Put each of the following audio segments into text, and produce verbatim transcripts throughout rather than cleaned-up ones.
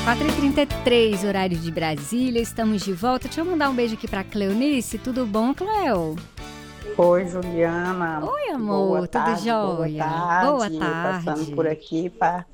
quatro e trinta e três, horário de Brasília, estamos de volta. Deixa eu mandar um beijo aqui pra Cleonice. Tudo bom, Cleo? Oi, Juliana. Oi, amor. Boa Tudo tarde, jóia? Boa tarde. Boa tarde. Passando por aqui para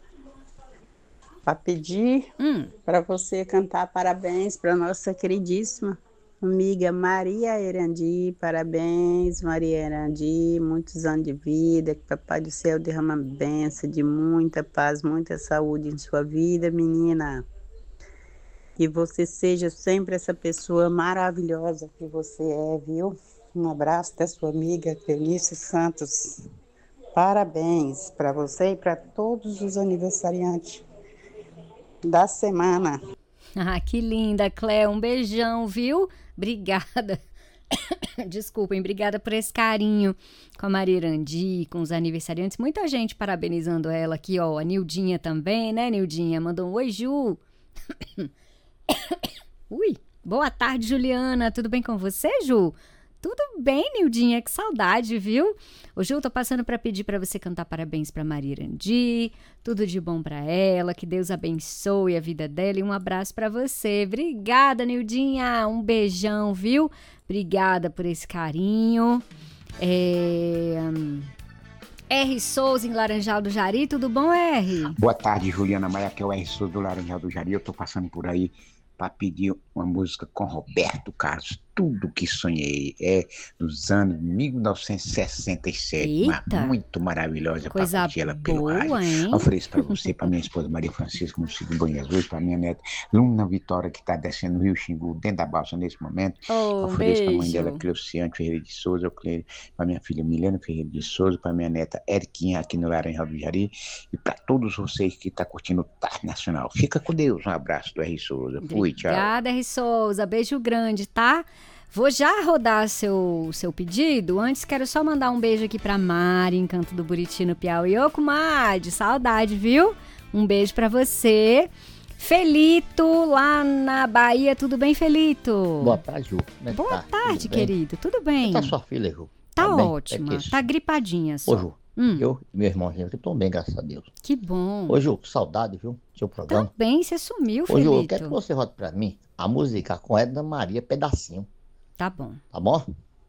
pedir hum. para você cantar parabéns para nossa queridíssima amiga Maria Erandi. Parabéns, Maria Erandi. Muitos anos de vida. Que Papai do Céu derrama bênção de muita paz, muita saúde em sua vida, menina. Que você seja sempre essa pessoa maravilhosa que você é, viu? Um abraço da sua amiga Cleonice Santos. Parabéns para você e para todos os aniversariantes da semana. Ah, que linda, Cleo. Um beijão, viu? Obrigada. Desculpem, obrigada por esse carinho com a Maria Erandi, com os aniversariantes. Muita gente parabenizando ela aqui, ó. A Nildinha também, né, Nildinha? Mandou um oi, Ju. Ui, boa tarde, Juliana. Tudo bem com você, Ju? Tudo bem, Nildinha, que saudade, viu? Ô, Ju, tô passando para pedir para você cantar parabéns para Maria Erandi, tudo de bom para ela, que Deus abençoe a vida dela e um abraço para você. Obrigada, Nildinha, um beijão, viu? Obrigada por esse carinho. É... R. Souza, em Laranjal do Jari, tudo bom, R? Boa tarde, Juliana Maia, que é o R. Souza do Laranjal do Jari. Eu tô passando por aí para pedir uma música com Roberto Carlos, Tudo Que Sonhei, é dos anos mil novecentos e sessenta e sete, mas muito maravilhosa, para curtir ela pelo rádio. Ofereço para você, para minha esposa Maria Francisca, no Cid Banhas, para minha neta Luna Vitória, que está descendo o Rio Xingu, dentro da balsa nesse momento. Oh, ofereço para a mãe dela, Cleuciane Ferreira de Souza, para minha filha Milena Ferreira de Souza, para minha neta Eriquinha, aqui no Laranjal do Jari, e para todos vocês que estão tá curtindo o Tarde Nacional. Fica com Deus, um abraço do R. Souza. Fui, tchau. Obrigada, R. Souza, beijo grande, tá? Vou já rodar seu, seu pedido. Antes, quero só mandar um beijo aqui pra Mari, em Canto do Buriti, no Piauí. Ô, comadre, saudade, viu? Um beijo pra você. Felito, lá na Bahia. Tudo bem, Felito? Boa tarde, Ju. Como é Boa tá? tarde, Tudo querido. Bem? Tudo bem? Como tá sua filha, Ju? Tá, tá ótima. É tá gripadinha só. Ô, Ju, hum. eu e meu irmão, gente, estão bem, graças a Deus. Que bom. Ô, Ju, que saudade, viu? Seu programa. Tá bem, você sumiu, Ô, Felito. Ju, eu quero que você rote pra mim a música com Edna Maria, Pedacinho. Tá bom. Tá bom?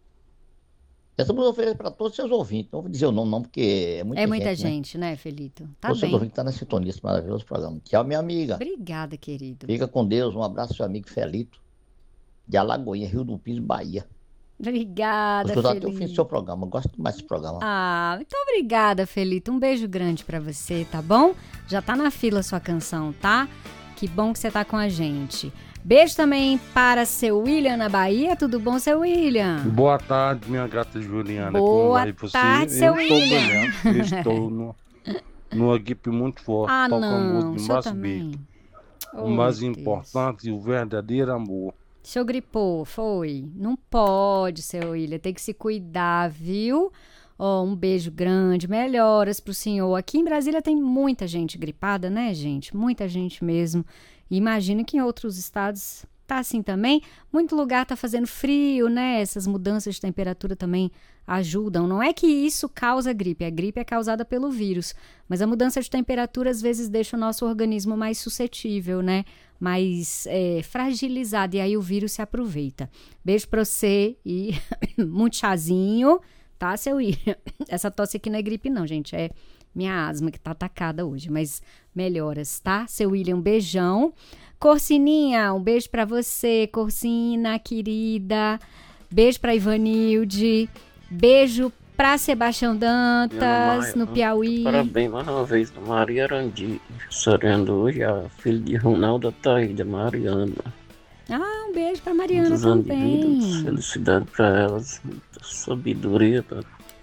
Essa música eu ofereço para todos os seus ouvintes. Não vou dizer o nome, não, porque é muita gente. É muita gente, gente, né, né Felito? Tá todos bem. Todos os ouvintes estão na sintonia desse maravilhoso programa. Tchau, minha amiga. Obrigada, querido. Fica com Deus. Um abraço, seu amigo Felito, de Alagoinha, Rio do Piso, Bahia. Obrigada, Felito. Felito. Até o fim do seu programa. Eu gosto mais desse programa. Ah, muito obrigada, Felito. Um beijo grande pra você, tá bom? Já tá na fila a sua canção, tá? Que bom que você tá com a gente. Beijo também para seu William na Bahia. Tudo bom, seu William? Boa tarde, minha gata Juliana. Boa tarde, seu eu William. Estou, eu estou no, numa equipe muito forte. Ah, toca não, música, o senhor mais também. O oh, mais Deus. importante e o verdadeiro amor. O senhor gripou, foi? Não pode, seu William. Tem que se cuidar, viu? Oh, um beijo grande, melhoras pro senhor. Aqui em Brasília tem muita gente gripada, né, gente? Muita gente mesmo. E imagino que em outros estados tá assim também. Muito lugar tá fazendo frio, né? Essas mudanças de temperatura também ajudam. Não é que isso causa gripe. A gripe é causada pelo vírus. Mas a mudança de temperatura às vezes deixa o nosso organismo mais suscetível, né? Mais é, fragilizado. E aí o vírus se aproveita. Beijo pra você e muito chazinho. Tá, seu William? Essa tosse aqui não é gripe não, gente. É minha asma que tá atacada hoje. Mas melhoras, tá? Seu William, um beijão. Corsininha, um beijo pra você. Corsina, querida. Beijo pra Ivanilde. Beijo pra Sebastião Dantas, Maia, no Piauí. Parabéns mais uma vez pra Maria Erandi. Sorrindo hoje a filha de Ronaldo Ataída, Mariana. Ah, um beijo pra Mariana Muitos também. Anos de vida, felicidade pra elas, muita sabedoria, pra...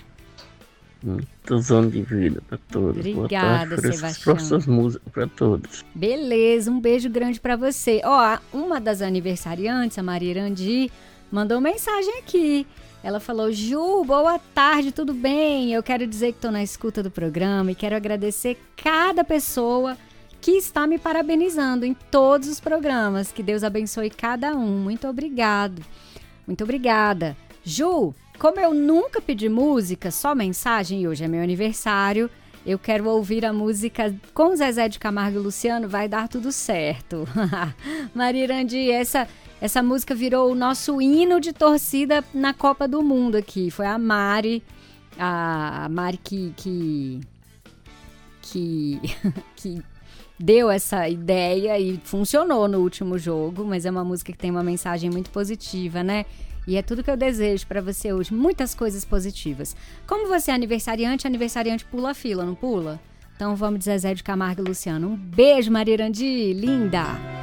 muitos anos de vida pra todos. Obrigada, Sebastião. Próximas músicas pra todos. Beleza, um beijo grande pra você. Ó, uma das aniversariantes, a Maria Erandi, mandou mensagem aqui. Ela falou: Ju, boa tarde, tudo bem? Eu quero dizer que tô na escuta do programa e quero agradecer cada pessoa que está me parabenizando em todos os programas. Que Deus abençoe cada um. Muito obrigado. Muito obrigada. Ju, como eu nunca pedi música, só mensagem, e hoje é meu aniversário, Eu quero ouvir a música com Zezé de Camargo e Luciano, vai dar tudo certo. Maria Irandi, essa, essa música virou o nosso hino de torcida na Copa do Mundo aqui. Foi a Mari, a Mari que, que, que, que deu essa ideia e funcionou no último jogo, mas é uma música que tem uma mensagem muito positiva, né? E é tudo que eu desejo pra você hoje, muitas coisas positivas. Como você é aniversariante, aniversariante pula a fila, não pula? Então vamos de Zezé de Camargo e Luciano. Um beijo, Maria Irandi, linda!